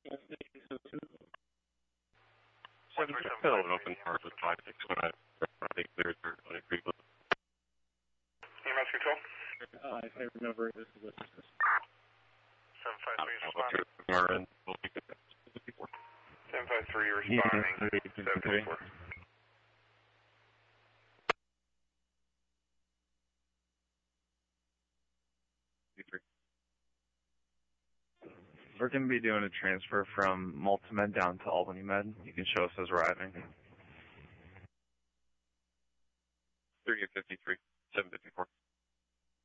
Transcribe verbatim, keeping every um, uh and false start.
Seven three seven five open heart with five six when I I cleared through when I creep. E M S control. Uh, if I remember, this is what this is. Seven five three responding. Seven five three responding. Seven three four. We're going to be doing a transfer from Multimed down to Albany Med. You can show us as arriving. thirty fifty-three, seven fifty-four.